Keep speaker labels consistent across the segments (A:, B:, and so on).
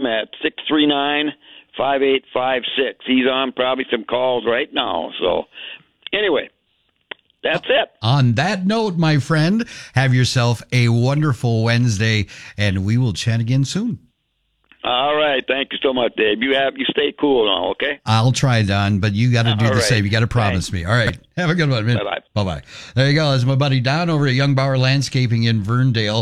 A: at 639-5856. He's on probably some calls right now. So, anyway, that's it.
B: On that note, my friend, have yourself a wonderful Wednesday, and we will chat again soon.
A: All right. Thank you so much, Dave. You stay cool now, okay?
B: I'll try, Don, but you got to do the same. You got to promise me. All right. Have a good one, man.
A: Bye-bye.
B: Bye-bye. There you go. That's my buddy Don over at Young Bauer Landscaping in Verndale.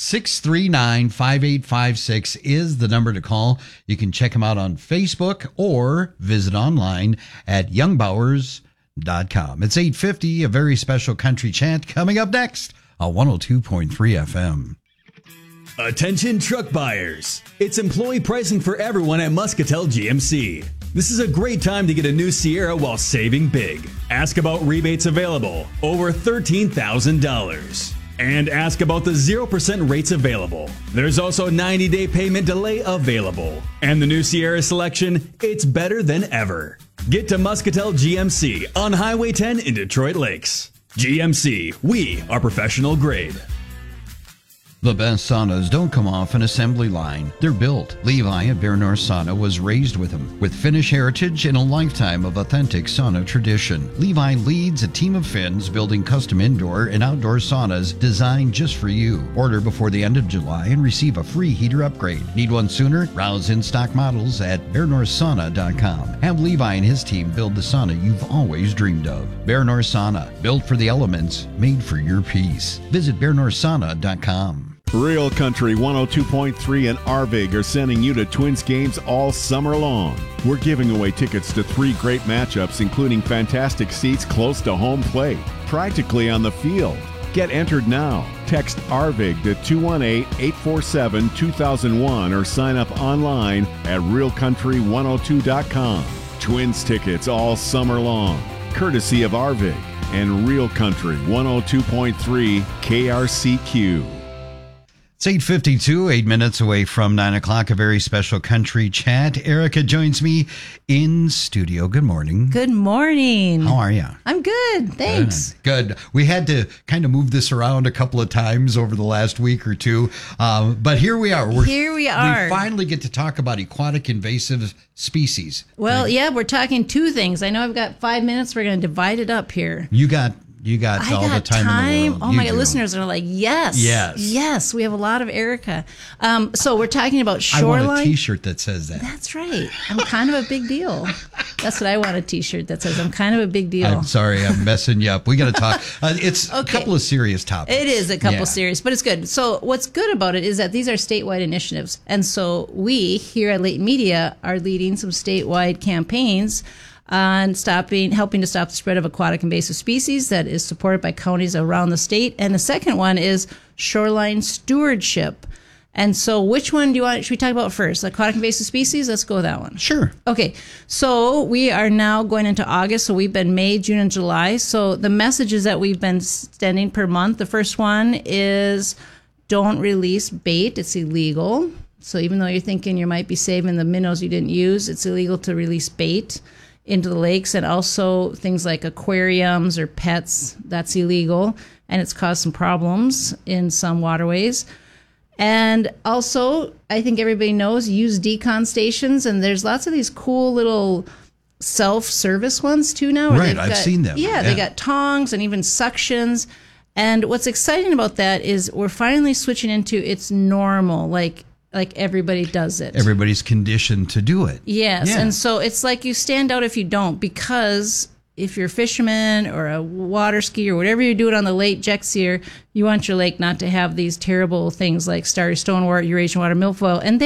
B: 639-5856 is the number to call. You can check him out on Facebook or visit online at youngbowers.com. It's 8:50, a very special country chant coming up next on 102.3 FM.
C: Attention truck buyers. It's employee pricing for everyone at Muscatel GMC. This is a great time to get a new Sierra while saving big. Ask about rebates available, over $13,000. And ask about the 0% rates available. There's also 90-day payment delay available. And the new Sierra selection, it's better than ever. Get to Muscatel GMC on Highway 10 in Detroit Lakes. GMC, we are professional grade.
B: The best saunas don't come off an assembly line. They're built. Levi at Bear North Sauna was raised with them, with Finnish heritage and a lifetime of authentic sauna tradition. Levi leads a team of Finns building custom indoor and outdoor saunas designed just for you. Order before the end of July and receive a free heater upgrade. Need one sooner? Browse in-stock models at BearNorthSauna.com. Have Levi and his team build the sauna you've always dreamed of. Bear North Sauna, built for the elements, made for your peace. Visit BearNorthSauna.com.
D: Real Country 102.3 and Arvig are sending you to Twins games all summer long. We're giving away tickets to 3 great matchups, including fantastic seats close to home plate, practically on the field. Get entered now. Text Arvig to 218-847-2001 or sign up online at realcountry102.com. Twins tickets all summer long, courtesy of Arvig and Real Country 102.3 KRCQ.
B: It's 8:52, 8 minutes away from 9 o'clock, a very special country chat. Erica joins me in studio. Good morning.
E: Good morning.
B: How are you?
E: I'm good. Thanks.
B: Good. We had to kind of move this around a couple of times over the last week or two, but here we are.
E: Here we are.
B: We finally get to talk about aquatic invasive species.
E: Well, yeah, we're talking 2 things. I know I've got 5 minutes. We're going to divide it up here.
B: You got all the time in the world.
E: Oh, my listeners are like, yes. We have a lot of Erica. So we're talking about shoreline.
B: I want a T-shirt that says that.
E: That's right. I'm kind of a big deal. That's what I want, a T-shirt that says I'm kind of a big deal.
B: I'm sorry, I'm messing you up. We got to talk. It's a couple of serious topics.
E: It is a couple serious, but it's good. So what's good about it is that these are statewide initiatives. And so we here at Leighton Media are leading some statewide campaigns on helping to stop the spread of aquatic invasive species that is supported by counties around the state. And the second one is shoreline stewardship. And so which one should we talk about first? Aquatic invasive species? Let's go with that one.
B: Sure.
E: Okay. So we are now going into August. So we've been May, June, and July. So the messages that we've been sending per month, the first one is don't release bait. It's illegal. So even though you're thinking you might be saving the minnows you didn't use, it's illegal to release bait into the lakes, and also things like aquariums or pets, that's illegal, and it's caused some problems in some waterways. And also, I think everybody knows, use decon stations, and there's lots of these cool little self-service ones too now.
B: Right, I've seen them.
E: Yeah, they got tongs and even suctions. And what's exciting about that is we're finally switching into it's normal, like everybody does it.
B: Everybody's conditioned to do it.
E: Yes.
B: Yeah.
E: And so it's like you stand out if you don't, because if you're a fisherman or a water skier or whatever you're doing on the lake, jet skier, you want your lake not to have these terrible things like starry stonewort, Eurasian water milfoil. And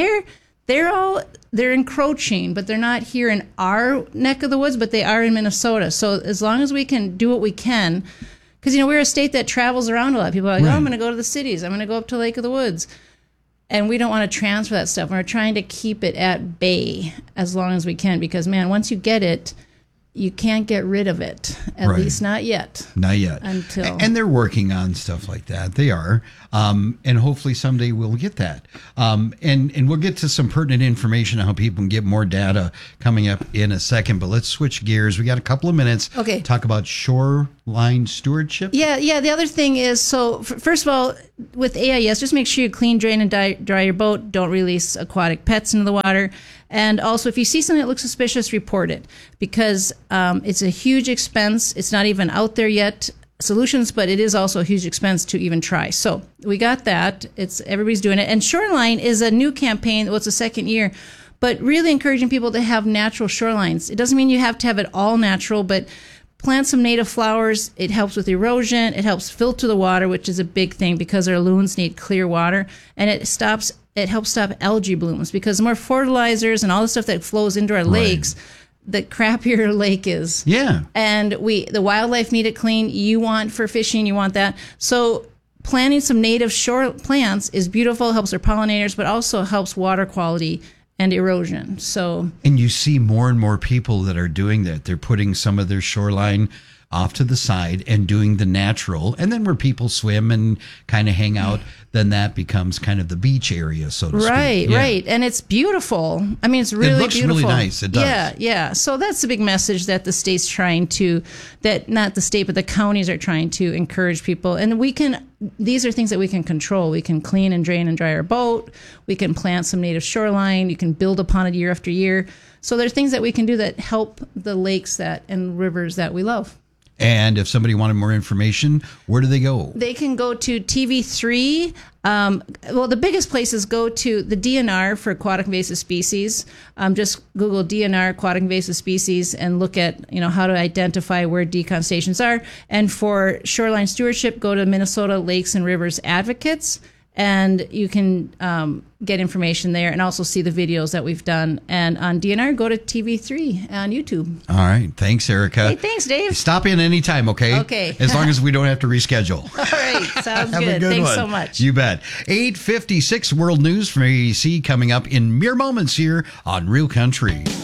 E: they're encroaching, but they're not here in our neck of the woods, but they are in Minnesota. So as long as we can do what we can, because, we're a state that travels around a lot. People are like, I'm going to go to the cities. I'm going to go up to Lake of the Woods. And we don't want to transfer that stuff. We're trying to keep it at bay as long as we can, because, man, once you get it, you can't get rid of it. At least not yet.
B: Not yet. And they're working on stuff like that. They are. And hopefully someday we'll get that. And we'll get to some pertinent information on how people can get more data coming up in a second. But let's switch gears. We got a couple of minutes.
E: Okay.
B: Talk about shoreline stewardship.
E: Yeah. The other thing is, so first of all, with AIS, just make sure you clean, drain, and dry your boat. Don't release aquatic pets into the water. And also, if you see something that looks suspicious, report it, because it's a huge expense. It's not even out there yet, solutions, but it is also a huge expense to even try. So we got that. Everybody's doing it. And Shoreline is a new campaign. Well, it's the second year, but really encouraging people to have natural shorelines. It doesn't mean you have to have it all natural, but plant some native flowers. It helps with erosion. It helps filter the water, which is a big thing because our lagoons need clear water. And it helps stop algae blooms, because the more fertilizers and all the stuff that flows into our lakes, the crappier a lake is.
B: Yeah.
E: And the wildlife need it clean. You want for fishing, you want that. So planting some native shore plants is beautiful, helps our pollinators, but also helps water quality and erosion.
B: And you see more and more people that are doing that. They're putting some of their shoreline off to the side and doing the natural. And then where people swim and kind of hang out, then that becomes kind of the beach area, so to speak.
E: Right. And it's beautiful. I mean, it's really beautiful.
B: It looks really nice. It does.
E: Yeah. So that's the big message that the state's trying to, that not the state, but the counties are trying to encourage people. And these are things that we can control. We can clean and drain and dry our boat. We can plant some native shoreline. You can build upon it year after year. So there's things that we can do that help the lakes and rivers that we love.
B: And if somebody wanted more information, where do they go?
E: They can go to TV3. Well, the biggest place is go to the DNR for aquatic invasive species. Just Google DNR aquatic invasive species and look at how to identify where decon stations are. And for shoreline stewardship, go to Minnesota Lakes and Rivers Advocates, and you can get information there and also see the videos that we've done. And on DNR, go to TV3 on YouTube.
B: All right. Thanks, Erica.
E: Hey, thanks, Dave.
B: Stop in anytime, okay?
E: Okay.
B: As long as we don't have to reschedule.
E: All right. Sounds
B: Have
E: good.
B: a good
E: Thanks
B: one.
E: so much.
B: You bet. 8:56 World News from AEC coming up in mere moments here on Real Country.